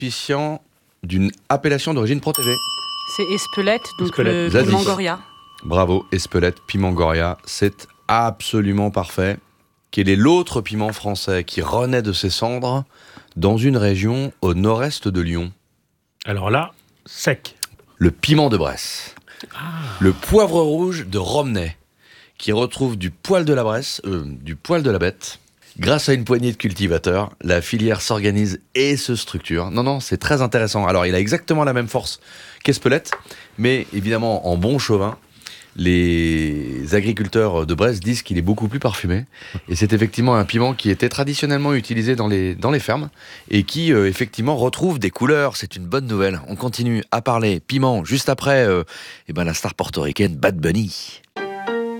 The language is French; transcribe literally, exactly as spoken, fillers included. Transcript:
bénéficiant d'une appellation d'origine protégée. C'est Espelette, donc Espelette. le Zazie. piment Goria. Bravo, Espelette, piment Goria, c'est absolument parfait. Quel est l'autre piment français qui renaît de ses cendres dans une région au nord-est de Lyon? Alors là, sec. Le piment de Bresse. Le poivre rouge de Romney, qui retrouve du poil de la Bresse, euh, du poil de la bête. Grâce à une poignée de cultivateurs, la filière s'organise et se structure. Non, non, c'est très intéressant. Alors, il a exactement la même force qu'Espelette, mais évidemment, en bon chauvin, les agriculteurs de Bresse disent qu'il est beaucoup plus parfumé. Et c'est effectivement un piment qui était traditionnellement utilisé dans les, dans les fermes et qui, euh, effectivement, retrouve des couleurs. C'est une bonne nouvelle. On continue à parler piment juste après euh, eh ben, la star portoricaine Bad Bunny.